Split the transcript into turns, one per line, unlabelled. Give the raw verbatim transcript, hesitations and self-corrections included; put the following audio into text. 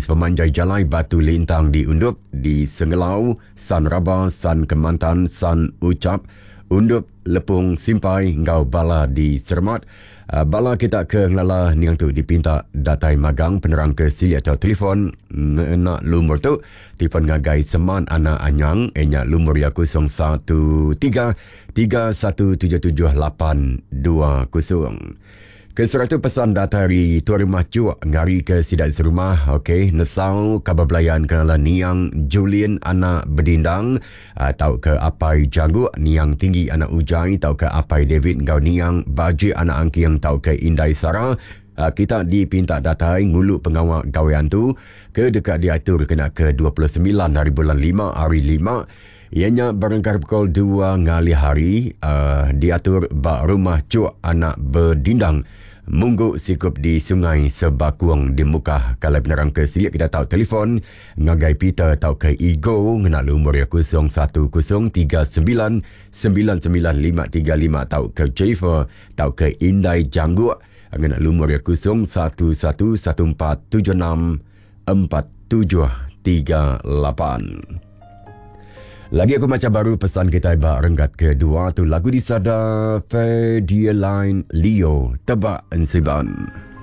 guys, pemanjai Jalai Batu Lintang di Undup, di Sengelau, San Rabah, San Kemantan, San Ucap, Undup, Lepung, Simpai, Ngau Bala di Sermat. Uh, bala kita ke ngelala niang tu dipinta datai magang penerang ke sili atau telefon nak lumur tu telefon ngagai seman anak anyang enya lumur ya kosong satu tiga tiga satu tujuh tujuh lapan dua kosong. Ke seratu pesan datari Tuan Rumah Cuk ngari ke sidat serumah. Okey, nesau kabar belayan kenalan niang Julian anak Bedindang, uh, tau ke apai Janggu niang Tinggi anak Ujai, tau ke apai David ngau niang Baji anak Angki yang tau ke Indai Sarah. Uh, kita dipinta datai ngulu pengawal gawean tu ke dekat diatur kena ke dua puluh sembilan hari bulan lima hari lima. Ianya berengkar pukul dua ngali hari, uh, diatur bak rumah Cuk anak Bedindang. Munggu sikup di Sungai Sebakuang di Mukah. Kalau penerang ke silik kita tahu telefon ngagai Peter tahu ke Igo ngena lumur ya kosong satu kosong tiga sembilan sembilan sembilan lima tiga lima, tahu ke Jennifer tahu ke Indai Janggu ngena lumur ya kosong satu satu satu empat tujuh enam empat tujuh tiga lapan. Lagi aku macam baru pesan kita ibak renggat kedua tu lagu di sada Ferdinand Leo Tebak Ensiban.